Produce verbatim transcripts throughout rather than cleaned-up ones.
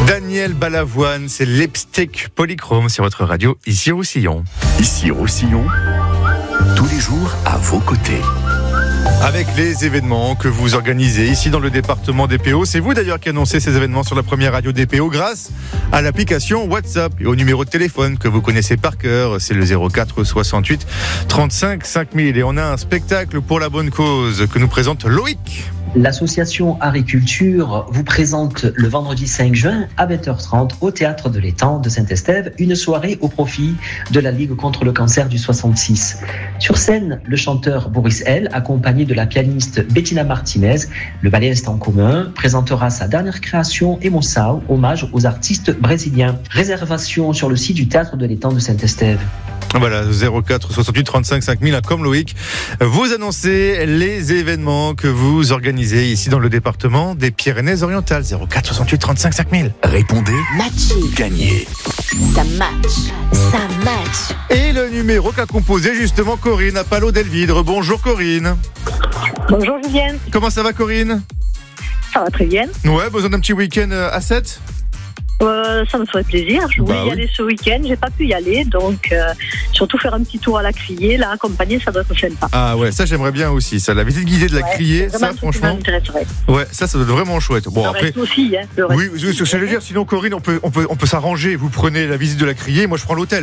Daniel Balavoine, c'est Lipstick Polychrome sur votre radio, ici Roussillon. Ici Roussillon, tous les jours à vos côtés. Avec les événements que vous organisez ici dans le département des P O. C'est vous d'ailleurs qui annoncez ces événements sur la première radio des P O grâce à l'application WhatsApp et au numéro de téléphone que vous connaissez par cœur. C'est le zéro quatre soixante-huit trente-cinq cinq mille. Et on a un spectacle pour la bonne cause que nous présente Loïc. L'association Agriculture vous présente le vendredi cinq juin à vingt heures trente au Théâtre de l'Étang de Saint-Estève une soirée au profit de la Ligue contre le cancer du soixante-six. Sur scène, le chanteur Boris L, accompagné de la pianiste Bettina Martinez, le ballet Instant Commun, présentera sa dernière création Emoção, hommage aux artistes brésiliens. Réservation sur le site du Théâtre de l'Étang de Saint-Estève. Voilà, zéro quatre soixante-huit trente-cinq cinq mille, comme Loïc. Vous annoncez les événements que vous organisez ici dans le département des Pyrénées-Orientales. zéro quatre soixante-huit trente-cinq cinq mille. Répondez, matchez, gagnez. Ça match, ça match. Et le numéro qu'a composé justement Corinne à Palo d'Elvidre. Bonjour Corinne. Bonjour Julien. Comment ça va Corinne ? Ça va très bien. Ouais, besoin d'un petit week-end à sept ? Euh, ça me ferait plaisir. Je voulais bah, y oui. aller ce week-end, j'ai pas pu y aller, donc euh, surtout faire un petit tour à la Criée, là, accompagner, ça doit être sympa. Ah ouais, ça j'aimerais bien aussi, ça, la visite guidée de la ouais, Criée, ça franchement. Ouais, ça, ça doit être vraiment chouette. Bon le après. Reste aussi, hein, le oui, c'est ce que j'allais dire. Sinon, Corinne, on peut, on peut, on peut s'arranger. Vous prenez la visite de la Criée, moi je prends l'hôtel.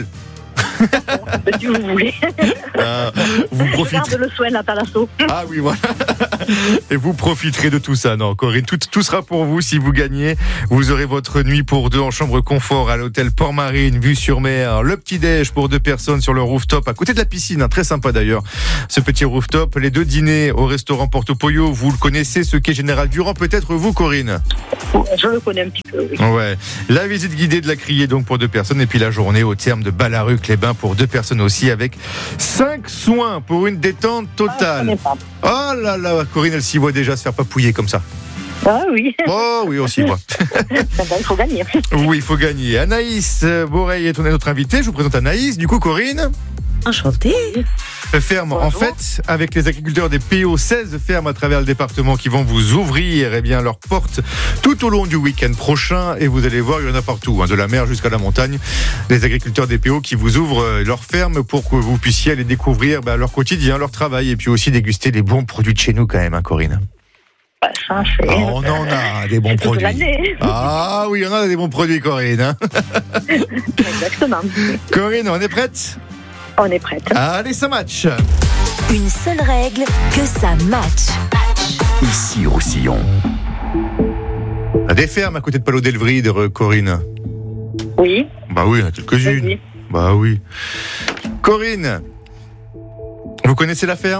Si vous voulez. Ah, vous profitez. Je garde le soin, la Talasso. Ah oui, voilà. Et vous profiterez de tout ça. Non, Corinne, tout, tout sera pour vous si vous gagnez. Vous aurez votre nuit pour deux en chambre confort à l'hôtel Port-Marine, vue sur mer. Le petit-déj pour deux personnes sur le rooftop, à côté de la piscine. Hein, très sympa d'ailleurs, ce petit rooftop. Les deux dîners au restaurant Porto Pollo. Vous le connaissez, ce qu'est Général Durand. Peut-être vous, Corinne ? Je le connais un petit peu, oui. Ouais. La visite guidée de la Criée, donc pour deux personnes. Et puis la journée au terme de Ballaruc-les-Bains pour deux personnes aussi, avec cinq soins pour une détente totale. Ah, oh là là, Corinne, elle s'y voit déjà se faire papouiller comme ça. Ah oui. Oh oui, on s'y voit. Il faut gagner. Oui, il faut gagner. Anaïs Boreil est notre invitée. Je vous présente Anaïs. Du coup, Corinne. Enchantée. Ferme, bonjour. En fait, avec les agriculteurs des P O, seize fermes à travers le département qui vont vous ouvrir eh bien, leurs portes tout au long du week-end prochain. Et vous allez voir, il y en a partout, hein, de la mer jusqu'à la montagne. Les agriculteurs des P O qui vous ouvrent leurs fermes pour que vous puissiez aller découvrir bah, leur quotidien, leur travail et puis aussi déguster les bons produits de chez nous quand même, hein, Corinne. Bah, ça, c'est... Oh, on en a des bons c'est produits. Ah oui, on en a des bons produits, Corinne. Hein. Exactement. Corinne, on est prête ? On est prête. Allez, ça match. Une seule règle, que ça match. Ici, Roussillon. Des fermes à côté de Palo d'Elvidre, Corinne. Oui. Bah oui, il y en a quelques-unes. Oui. Bah oui. Corinne, vous connaissez la ferme ?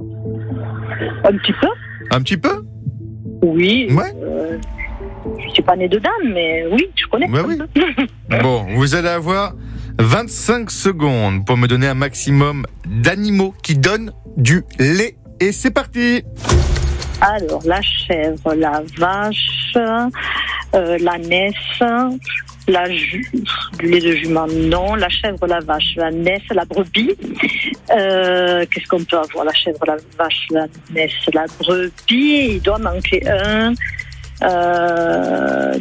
Un petit peu. Un petit peu ? Oui. Ouais. Euh, je suis pas née dedans, mais oui, je connais. Bah oui. Bon, vous allez avoir vingt-cinq secondes pour me donner un maximum d'animaux qui donnent du lait. Et c'est parti. Alors, la chèvre, la vache, euh, l'ânesse, la ju- du lait de jument, non. La chèvre, la vache, l'ânesse, la brebis. Euh, qu'est-ce qu'on peut avoir ? La chèvre, la vache, l'ânesse, la brebis. Il doit manquer un. Euh,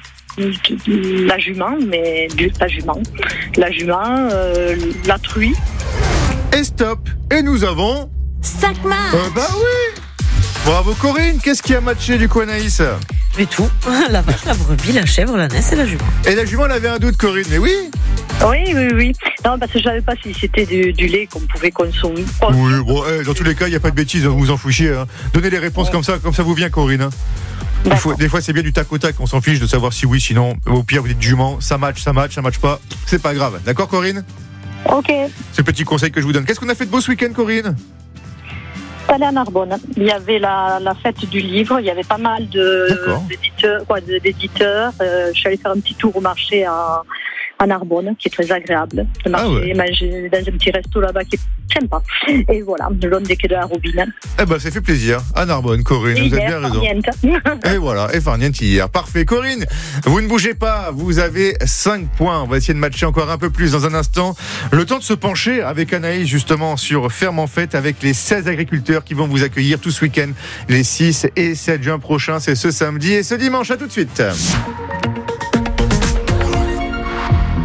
la jument, mais la jument, la jument, euh, la truie. Et stop. Et nous avons cinq matchs. Euh, bah oui. Bravo Corinne. Qu'est-ce qui a matché du coup, Anaïs ? Mais tout. La vache, la brebis, la chèvre, l'ânesse et la jument. Et la jument, elle avait un doute, Corinne, mais oui. Oui, oui, oui. Non, parce que je savais pas si c'était du, du lait qu'on pouvait consommer. Oui, bon, hey, dans tous les cas, il n'y a pas de bêtises, vous vous en fichiez. Hein. Donnez les réponses ouais. comme ça, comme ça vous vient, Corinne. Hein. Des fois, des fois, c'est bien du tac au tac, on s'en fiche de savoir si oui, sinon, au pire, vous dites jument, ça match, ça match, ça match pas, c'est pas grave. D'accord, Corinne ? Ok. C'est le petit conseil que je vous donne. Qu'est-ce qu'on a fait de beau ce week-end, Corinne ? Allé à Narbonne. Il y avait la, la fête du livre, il y avait pas mal de, d'éditeurs. Quoi, d'éditeurs. Euh, je suis allée faire un petit tour au marché à, à Narbonne, qui est très agréable. Le marché, ah ouais. Manger dans un petit resto là-bas qui est sympa. Et voilà, de long des quais de la Robine. Eh ben, ça fait plaisir. À Narbonne, Corinne, et vous avez bien raison. Et voilà, et farniente hier. Parfait. Corinne, vous ne bougez pas. Vous avez cinq points. On va essayer de matcher encore un peu plus dans un instant. Le temps de se pencher avec Anaïs, justement, sur Ferme en Fête avec les seize agriculteurs qui vont vous accueillir tout ce week-end, les six et sept juin prochains. C'est ce samedi et ce dimanche. À tout de suite.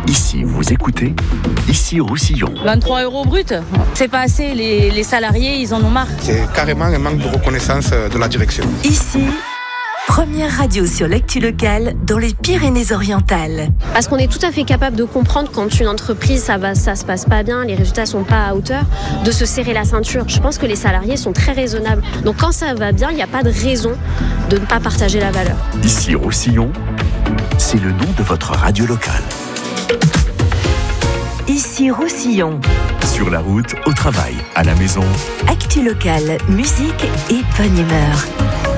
Ici, vous écoutez, ici Roussillon. vingt-trois euros brut, c'est pas assez. Les, les salariés, ils en ont marre. C'est carrément un manque de reconnaissance de la direction. Ici, première radio sur l'actu locale dans les Pyrénées-Orientales. Parce qu'on est tout à fait capable de comprendre quand une entreprise, ça va, ça se passe pas bien, les résultats sont pas à hauteur, de se serrer la ceinture. Je pense que les salariés sont très raisonnables. Donc quand ça va bien, il n'y a pas de raison de ne pas partager la valeur. Ici Roussillon, c'est le nom de votre radio locale. Ici Roussillon. Sur la route, au travail, à la maison. Actu locale, musique et bonne humeur.